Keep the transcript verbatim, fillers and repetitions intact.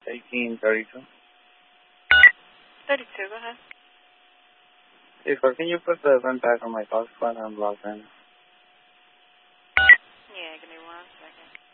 eighteen thirty-two. thirty-two, go ahead. Hey, sir, can you put the vent back on my dog spot? I'm logged in. Yeah, give me one second.